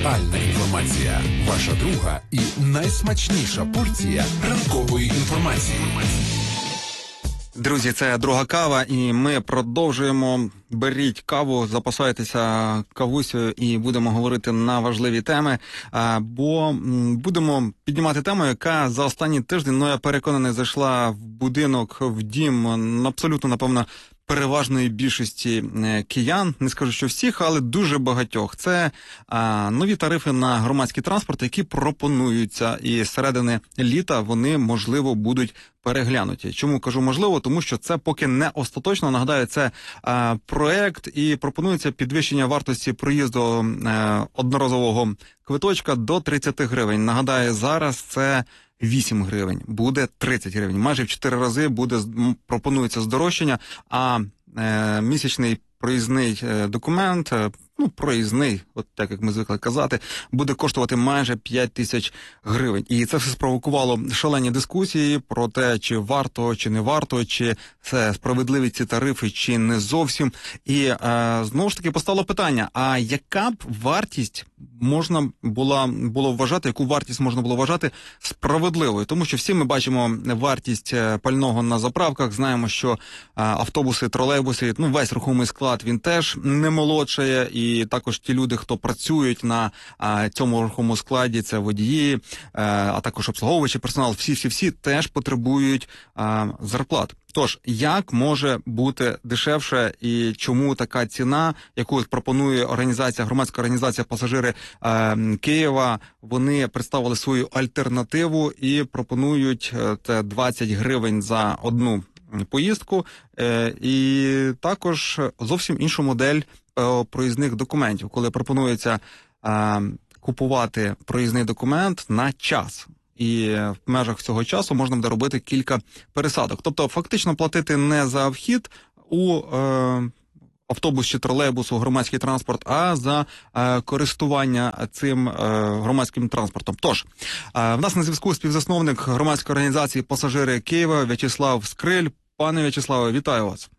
Реальна інформація. Ваша друга і найсмачніша порція ранкової інформації. Друзі, це друга кава, і ми продовжуємо. Беріть каву, запасайтеся кавусею і будемо говорити на важливі теми, бо будемо піднімати тему, яка за останній тиждень, я переконаний, зайшла в будинок, в дім, абсолютно, напевно, переважної більшості киян, не скажу, що всіх, але дуже багатьох. Це нові тарифи на громадський транспорт, які пропонуються, і з середини літа вони, можливо, будуть переглянуті. Чому кажу можливо? Тому що це поки не остаточно. Нагадаю, це проект, і пропонується підвищення вартості проїзду одноразового квиточка до 30 гривень. Нагадаю, зараз це 8 гривень, буде 30 гривень. Майже в 4 рази пропонується здорожчання, а місячний проїзний документ, проїзний, от так як ми звикли казати, буде коштувати майже 5 тисяч гривень. І це все спровокувало шалені дискусії про те, чи варто, чи не варто, чи це справедливі ці тарифи, чи не зовсім. І знову ж таки постало питання, а яка б вартість можна було вважати, яку вартість можна було вважати справедливою? Тому що всі ми бачимо вартість пального на заправках, знаємо, що автобуси, тролейбуси, весь рухомий склад, він теж не молодшає, і також ті люди, хто працюють на цьому рухомому складі, це водії, а також обслуговуючий персонал, всі теж потребують зарплат. Тож, як може бути дешевше і чому така ціна, яку пропонує громадська організація «Пасажири Києва», вони представили свою альтернативу і пропонують 20 гривень за одну поїздку, і також зовсім іншу модель проїзних документів, коли пропонується купувати проїзний документ на час. І в межах цього часу можна буде робити кілька пересадок. Тобто фактично платити не за вхід у автобус чи тролейбус, у громадський транспорт, а за користування цим громадським транспортом. Тож, в нас на зв'язку співзасновник громадської організації «Пасажири Києва» В'ячеслав Скриль. Пане В'ячеславе, вітаю вас.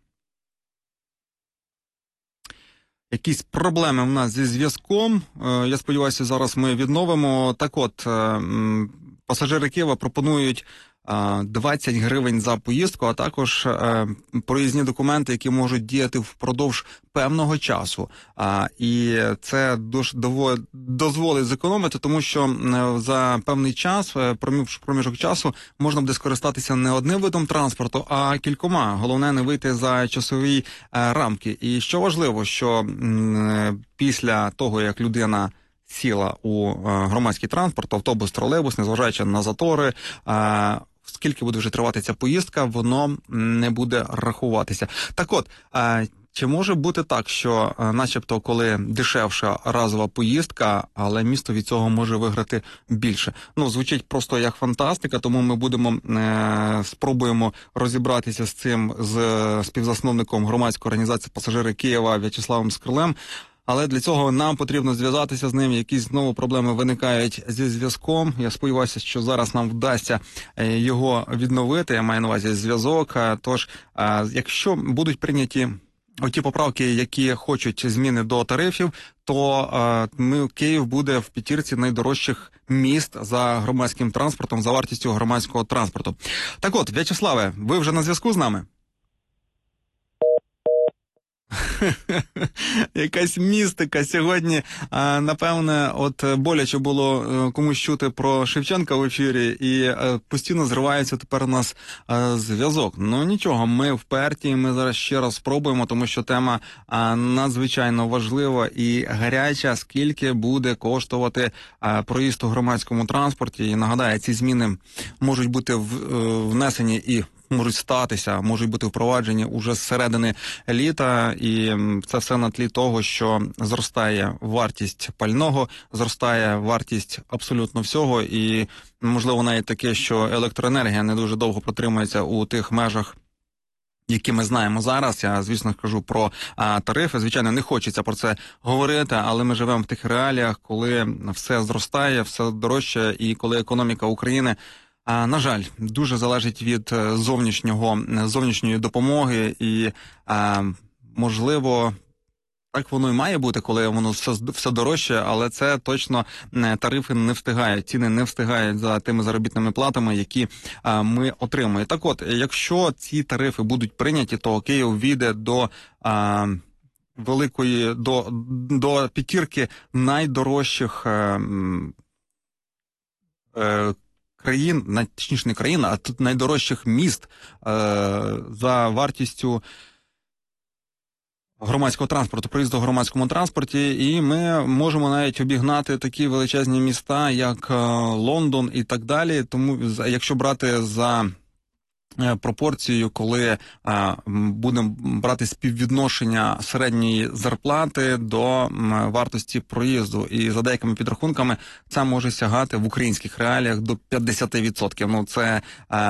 Якісь проблеми в нас зі зв'язком. Я сподіваюся, зараз ми відновимо. Так от, «Пасажири Києва» пропонують 20 гривень за поїздку, а також проїзні документи, які можуть діяти впродовж певного часу. І це дозволить зекономити, тому що за певний час, проміжок часу, можна буде скористатися не одним видом транспорту, а кількома. Головне не вийти за часові рамки. І що важливо, що після того, як людина сіла у громадський транспорт, автобус, тролейбус, незважаючи на затори, скільки буде вже тривати ця поїздка, воно не буде рахуватися. Так от, чи може бути так, що начебто коли дешевша разова поїздка, але місто від цього може виграти більше? Звучить просто як фантастика, тому ми спробуємо розібратися з цим з співзасновником громадської організації «Пасажири Києва» В'ячеславом Скрилем. Але для цього нам потрібно зв'язатися з ним, якісь знову проблеми виникають зі зв'язком. Я сподіваюся, що зараз нам вдасться його відновити, я маю на увазі зв'язок. Тож, якщо будуть прийняті оті поправки, які хочуть зміни до тарифів, то Київ буде в п'ятірці найдорожчих міст за громадським транспортом, за вартістю громадського транспорту. Так от, В'ячеславе, ви вже на зв'язку з нами? Якась містика сьогодні. Напевне, боляче було комусь чути про Шевченка в ефірі, і постійно зривається тепер у нас зв'язок. Нічого, ми вперті, ми зараз ще раз спробуємо, тому що тема надзвичайно важлива і гаряча. Скільки буде коштувати проїзд у громадському транспорті? І нагадаю, ці зміни можуть бути внесені і можуть статися, можуть бути впроваджені уже з середини літа, і це все на тлі того, що зростає вартість пального, зростає вартість абсолютно всього, і, можливо, навіть таке, що електроенергія не дуже довго протримується у тих межах, які ми знаємо зараз. Я, звісно, кажу про тарифи. Звичайно, не хочеться про це говорити, але ми живемо в тих реаліях, коли все зростає, все дорожче, і коли економіка України, на жаль, дуже залежить від зовнішньої допомоги, і, можливо, Так воно і має бути, коли воно все дорожче, але це точно тарифи не встигають, ціни не встигають за тими заробітними платами, які ми отримуємо. Так от, якщо ці тарифи будуть прийняті, то Київ війде до великої, до п'ятірки найдорожчих країн, точніше не країн, а тут найдорожчих міст за вартістю громадського транспорту, проїзду в громадському транспорті, і ми можемо навіть обігнати такі величезні міста, як Лондон і так далі. Тому, якщо брати за пропорцією, коли будемо брати співвідношення середньої зарплати до вартості проїзду, і за деякими підрахунками це може сягати в українських реаліях до 50%. Ну, це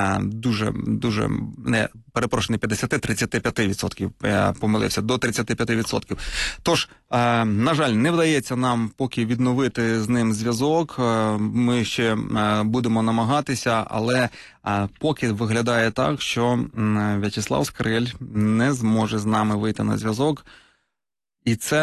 дуже, не, перепрошую, не 50, 35%, я помилився, до 35%. Тож, на жаль, не вдається нам поки відновити з ним зв'язок, ми ще будемо намагатися, але поки виглядає так, що В'ячеслав Скриль не зможе з нами вийти на зв'язок, і це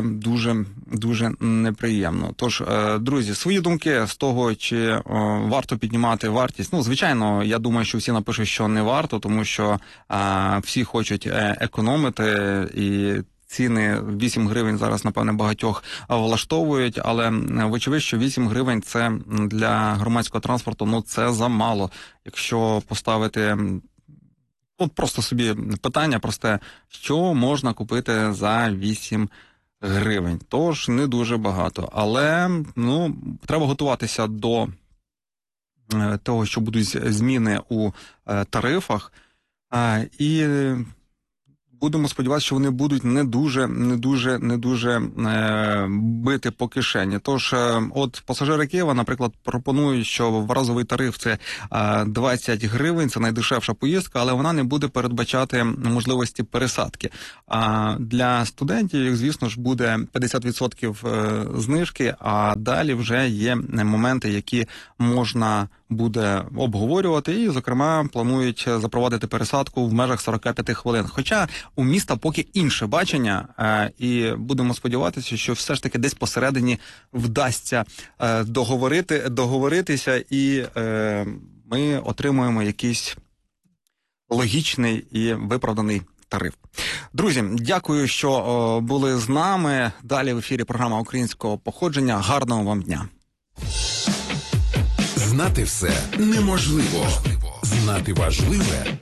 дуже неприємно. Тож, друзі, свої думки з того, чи варто піднімати вартість. Ну, звичайно, я думаю, що всі напишуть, що не варто, тому що всі хочуть економити, і ціни 8 гривень зараз, напевне, багатьох влаштовують, але вочевидь, що 8 гривень це для громадського транспорту, ну це замало. Якщо поставити, от просто собі питання просте, що можна купити за 8 гривень? Тож не дуже багато, але ну треба готуватися до того, що будуть зміни у тарифах, і будемо сподіватися, що вони будуть не дуже бити по кишені. Тож, от пасажири Києва, наприклад, пропонують, що в разовий тариф це 20 гривень, це найдешевша поїздка, але вона не буде передбачати можливості пересадки. А для студентів, звісно ж, буде 50% знижки, а далі вже є моменти, які можна буде обговорювати, і, зокрема, планують запровадити пересадку в межах 45 хвилин. Хоча у міста поки інше бачення, і будемо сподіватися, що все ж таки десь посередині вдасться договоритися, і ми отримуємо якийсь логічний і виправданий тариф. Друзі, дякую, що були з нами. Далі в ефірі програма українського походження. Гарного вам дня! Знати все неможливо. Знати важливе